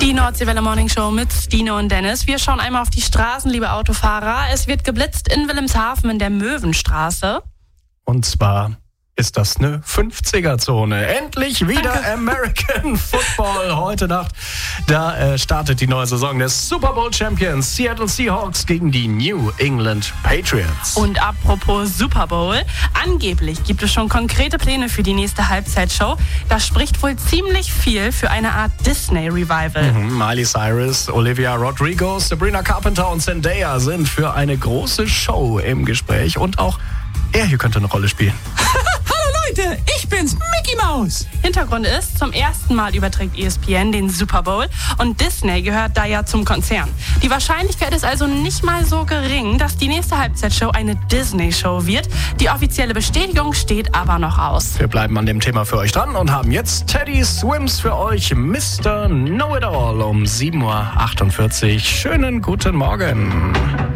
Die Nordseewelle Morning Show mit Stine und Dennis. Wir schauen einmal auf die Straßen, liebe Autofahrer. Es wird geblitzt in Wilhelmshaven in der Möwenstraße. Und zwar ist das eine 50er-Zone. Endlich wieder American Football heute Nacht. Da startet die neue Saison des Super Bowl Champions Seattle Seahawks gegen die New England Patriots. Und apropos Super Bowl, angeblich gibt es schon konkrete Pläne für die nächste Halbzeitshow. Das spricht wohl ziemlich viel für eine Art Disney-Revival. Miley Cyrus, Olivia Rodrigo, Sabrina Carpenter und Zendaya sind für eine große Show im Gespräch. Und auch er hier könnte eine Rolle spielen. Leute, ich bin's, Mickey Mouse. Hintergrund ist, zum ersten Mal überträgt ESPN den Super Bowl und Disney gehört da ja zum Konzern. Die Wahrscheinlichkeit ist also nicht mal so gering, dass die nächste Halbzeitshow eine Disney-Show wird. Die offizielle Bestätigung steht aber noch aus. Wir bleiben an dem Thema für euch dran und haben jetzt Teddy Swims für euch, Mr. Know-It-All um 7.48 Uhr. Schönen guten Morgen.